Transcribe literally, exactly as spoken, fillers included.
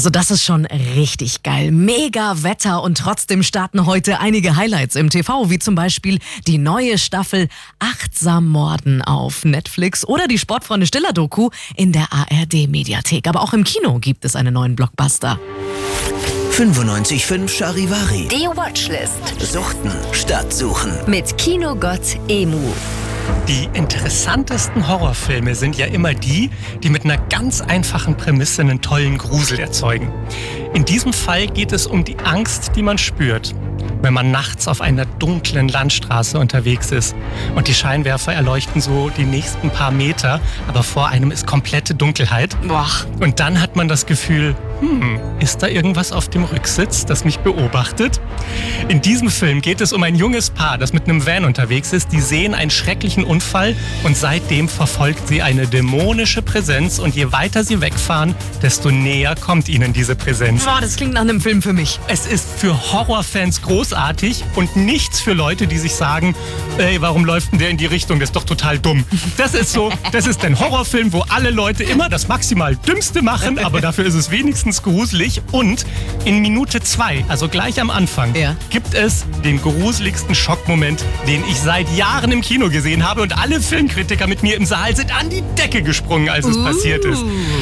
Also das ist schon richtig geil. Mega Wetter und trotzdem starten heute einige Highlights im T V, wie zum Beispiel die neue Staffel Achtsam Morden auf Netflix oder die Sportfreunde-Stiller-Doku in der A R D-Mediathek. Aber auch im Kino gibt es einen neuen Blockbuster. fünfundneunzig Komma fünf Charivari. Die Watchlist. Suchten statt Suchen. Mit Kinogott Emu. Die interessantesten Horrorfilme sind ja immer die, die mit einer ganz einfachen Prämisse einen tollen Grusel erzeugen. In diesem Fall geht es um die Angst, die man spürt, wenn man nachts auf einer dunklen Landstraße unterwegs ist und die Scheinwerfer erleuchten so die nächsten paar Meter, aber vor einem ist komplette Dunkelheit. Boah. Und dann hat man das Gefühl, hm, ist da irgendwas auf dem Rücksitz, das mich beobachtet? In diesem Film geht es um ein junges Paar, das mit einem Van unterwegs ist. Die sehen einen schrecklichen Unfall und seitdem verfolgt sie eine dämonische Präsenz und je weiter sie wegfahren, desto näher kommt ihnen diese Präsenz. Boah, das klingt nach einem Film für mich. Es ist für Horrorfans großartig und nichts für Leute, die sich sagen, ey, warum läuft denn der in die Richtung? Das ist doch total dumm. Das ist so, das ist ein Horrorfilm, wo alle Leute immer das maximal Dümmste machen, aber dafür ist es wenigstens gruselig. Und in Minute zwei, also gleich am Anfang, Ja. gibt es den gruseligsten Schockmoment, den ich seit Jahren im Kino gesehen habe und alle Filmkritiker mit mir im Saal sind an die Decke gesprungen, als es Uh. passiert ist.